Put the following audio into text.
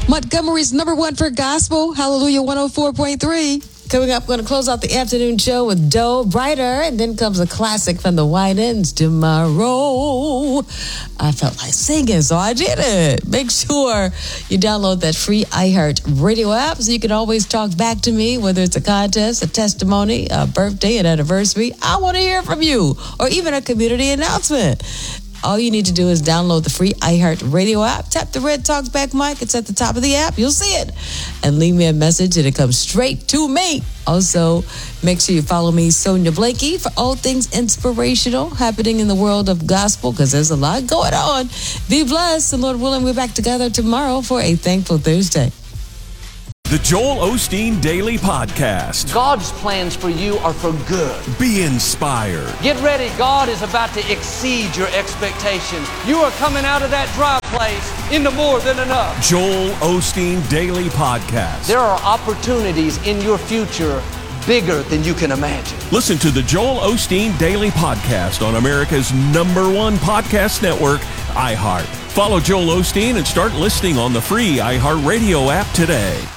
Montgomery's #1 for gospel, Hallelujah 104.3. Coming up, we're going to close out the afternoon show with Doe Brighter, and then comes a classic from the White Ends, Tomorrow. I felt like singing, so I did it. Make sure you download that free iHeart Radio app so you can always talk back to me, whether it's a contest, a testimony, a birthday, an anniversary. I want to hear from you, or even a community announcement. All you need to do is download the free iHeart Radio app, tap the red Talkback mic. It's at the top of the app. You'll see it. And leave me a message, and it comes straight to me. Also, make sure you follow me, Sonia Blakey, for all things inspirational happening in the world of gospel, because there's a lot going on. Be blessed, and Lord willing, we're back together tomorrow for a Thankful Thursday. The Joel Osteen Daily Podcast. God's plans for you are for good. Be inspired. Get ready. God is about to exceed your expectations. You are coming out of that dry place into more than enough. Joel Osteen Daily Podcast. There are opportunities in your future bigger than you can imagine. Listen to the Joel Osteen Daily Podcast on America's #1 podcast network, iHeart. Follow Joel Osteen and start listening on the free iHeart Radio app today.